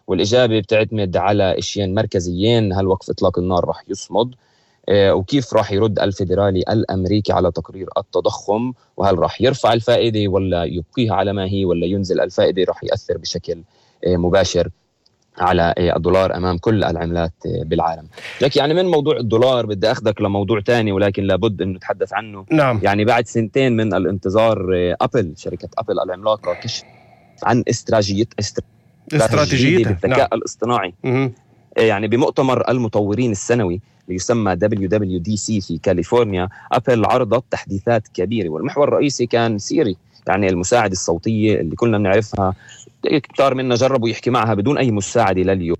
والإجابة بتعتمد على إشيين مركزيين: هل وقف إطلاق النار رح يصمد؟ وكيف راح يرد الفيدرالي الأمريكي على تقرير التضخم؟ وهل راح يرفع الفائدة ولا يبقيها على ما هي ولا ينزل الفائدة؟ راح يأثر بشكل مباشر على الدولار أمام كل العملات بالعالم. لكن يعني من موضوع الدولار بدي أخذك لموضوع تاني، ولكن لابد أن نتحدث عنه. نعم. يعني بعد سنتين من الانتظار، أبل، شركة أبل العملاقة، كشف عن استراتيجية بالذكاء نعم. الاصطناعي. يعني بمؤتمر المطورين السنوي ليسمى WWDC في كاليفورنيا، أبل عرضت تحديثات كبيرة، والمحور الرئيسي كان سيري، يعني المساعدة الصوتية اللي كلنا بنعرفها. كتار منا جربوا يحكي معها بدون أي مساعدة لليوم.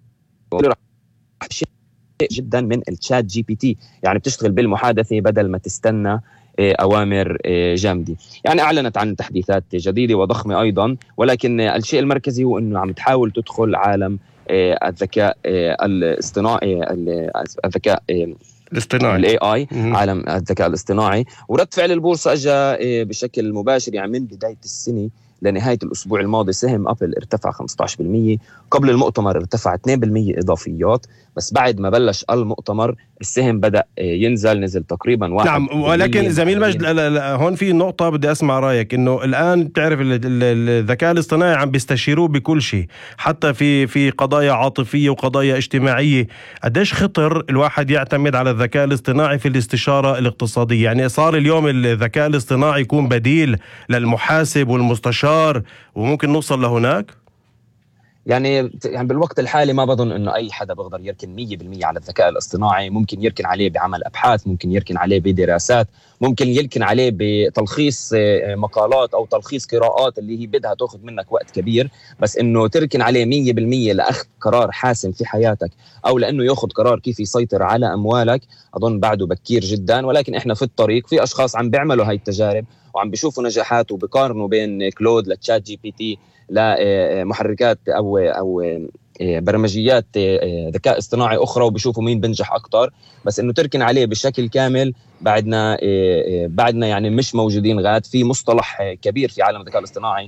جدا من الشات جي بي تي، يعني بتشتغل بالمحادثة بدل ما تستنى أوامر جامدة. يعني أعلنت عن تحديثات جديدة وضخمة أيضا، ولكن الشيء المركزي هو أنه عم تحاول تدخل عالم الذكاء الاصطناعي، الذكاء الاصطناعي AI، عالم الذكاء الاصطناعي. ورد فعل البورصة أجا بشكل مباشر، يعني من بداية السنة لنهاية الأسبوع الماضي سهم أبل ارتفع 15%، قبل المؤتمر ارتفع 2% إضافيات، بس بعد ما بلش المؤتمر السهم بدأ ينزل، نزل تقريبا 1%. نعم، ولكن زميل مجد، هون في نقطة بدي أسمع رأيك. إنه الآن بتعرف الذكاء الاصطناعي عم بيستشيروه بكل شيء، حتى في قضايا عاطفية وقضايا اجتماعية. قديش خطر الواحد يعتمد على الذكاء الاصطناعي في الاستشارة الاقتصادية؟ يعني صار اليوم الذكاء الاصطناعي يكون بديل للمحاسب والمستشار، وممكن نوصل لهناك. يعني بالوقت الحالي ما بظن انه اي حدا بيقدر يركن 100% على الذكاء الاصطناعي. ممكن يركن عليه بعمل ابحاث، ممكن يركن عليه بدراسات، ممكن يركن عليه بتلخيص مقالات او تلخيص قراءات اللي هي بدها تاخذ منك وقت كبير. بس انه تركن عليه 100% لاخذ قرار حاسم في حياتك، او لانه ياخذ قرار كيف يسيطر على اموالك، اظن بعده بكير جدا. ولكن احنا في الطريق، في اشخاص عم بيعملوا هاي التجارب وعم بيشوفوا نجاحات، وبيقارنوا بين كلود لتشات جي بي تي لمحركات او برمجيات ذكاء اصطناعي اخرى، وبيشوفوا مين بنجح اكتر. بس انه تركن عليه بشكل كامل بعدنا يعني مش موجودين غاد. في مصطلح كبير في عالم الذكاء الاصطناعي،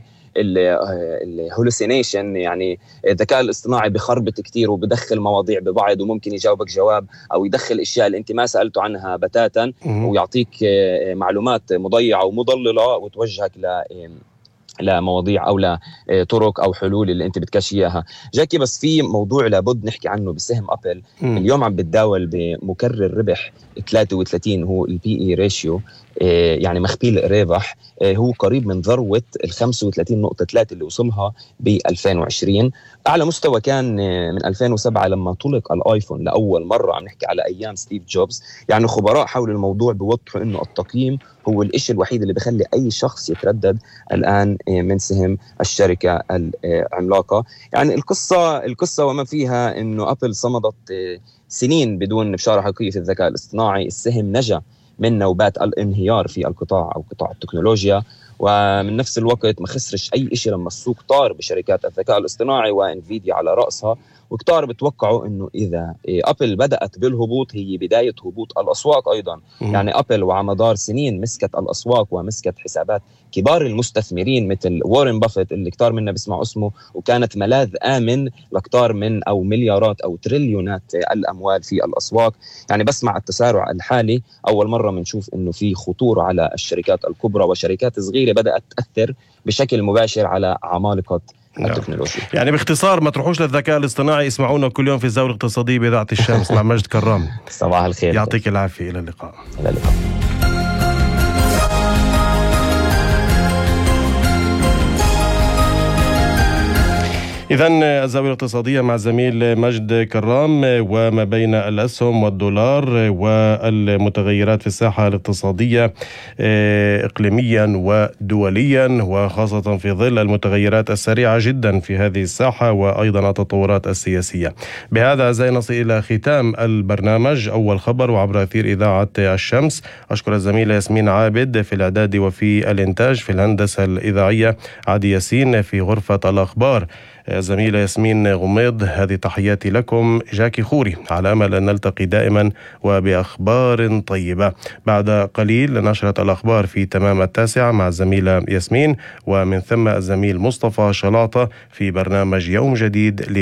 الهولوسينيشن، يعني الذكاء الاصطناعي بخربط كتير وبدخل مواضيع ببعض، وممكن يجاوبك جواب او يدخل اشياء اللي انت ما سألته عنها بتاتا، ويعطيك معلومات مضيعة ومضللة وتوجهك لمواضيع أو لطرق أو حلول اللي أنت بدكش إياها. جاكي، بس في موضوع لابد نحكي عنه بسهم أبل. اليوم عم بتداول بمكرر ربح 33، هو البي اي ريشيو، يعني مخبيل الربح، هو قريب من ذروة 35.3 اللي وصلها ب 2020. أعلى مستوى كان من 2007 لما طلق الآيفون لأول مرة، عم نحكي على أيام ستيف جوبز. يعني خبراء حول الموضوع بيوضحوا إنه التقييم هو الإشي الوحيد اللي بيخلي أي شخص يتردد الآن من سهم الشركة العملاقة. يعني القصة وما فيها إنه أبل صمدت سنين بدون بشارة حقيقية في الذكاء الاصطناعي. السهم نجا من نوبات الانهيار في القطاع أو قطاع التكنولوجيا، ومن نفس الوقت ما خسرش أي إشي لما السوق طار بشركات الذكاء الاصطناعي وانفيديا على رأسها. وكتار بتوقعوا إنه إذا أبل بدأت بالهبوط هي بداية هبوط الأسواق أيضا. يعني أبل وعلى مدار سنين مسكت الأسواق ومسكت حسابات كبار المستثمرين مثل وارن بافيت اللي كتار منا بسمع اسمه، وكانت ملاذ آمن لكتار من أو مليارات أو تريليونات الأموال في الأسواق. يعني بسمع التسارع الحالي أول مرة منشوف إنه في خطورة على الشركات الكبرى، وشركات صغيرة بدأت تأثر بشكل مباشر على عمالقة التكنولوجيا. يعني باختصار، ما تروحوش للذكاء الاصطناعي، اسمعونا كل يوم في الزاوية الاقتصادية بإذاعة الشمس مع مجد كرام. صباح الخير، يعطيك العافية، إلى اللقاء. إلى اللقاء. إذن الزاوية الاقتصادية مع الزميل مجد كرام، وما بين الأسهم والدولار والمتغيرات في الساحة الاقتصادية إقليميا ودوليا، وخاصة في ظل المتغيرات السريعة جدا في هذه الساحة وأيضا التطورات السياسية. بهذا زي نصل إلى ختام البرنامج أول خبر وعبر أثير إذاعة الشمس. أشكر الزميلة ياسمين عابد في الإعداد وفي الإنتاج، في الهندسة الإذاعية عادي ياسين، في غرفة الأخبار زميلة ياسمين غميض. هذه تحياتي لكم، جاكي خوري، على أمل أن نلتقي دائما وبأخبار طيبة. بعد قليل نشرة الأخبار في تمام 9 مع الزميلة ياسمين، ومن ثم الزميل مصطفى شلاطة في برنامج يوم جديد